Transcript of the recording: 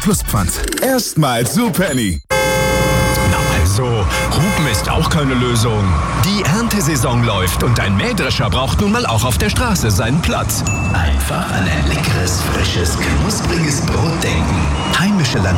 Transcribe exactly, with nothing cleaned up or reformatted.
Pluspfand. Erstmal zu Penny. Also, Hupen ist auch keine Lösung. Die Erntesaison läuft und ein Mähdrescher braucht nun mal auch auf der Straße seinen Platz. Einfach an ein leckeres, frisches, knuspriges Brot denken. Heimische Land